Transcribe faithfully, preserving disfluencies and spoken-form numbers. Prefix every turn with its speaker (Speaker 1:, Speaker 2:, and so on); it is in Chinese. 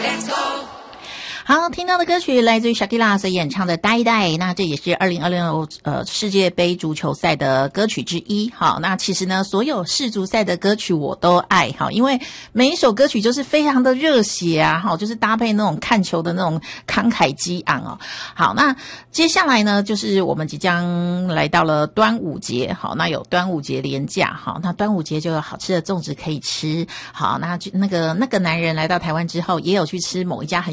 Speaker 1: 好，听到的歌曲来自于 Shakira 所演唱的《呆呆》，那这也是二零二六呃世界杯足球赛的歌曲之一。好，那其实呢，所有世足赛的歌曲我都爱，好，因为每一首歌曲就是非常的热血啊，好，就是搭配那种看球的那种慷慨激昂哦。好，那接下来呢，就是我们即将来到了端午节，好，那有端午节连假，好，那端午节就有好吃的粽子可以吃。好，那就那个那个男人来到台湾之后，也有去吃某一家很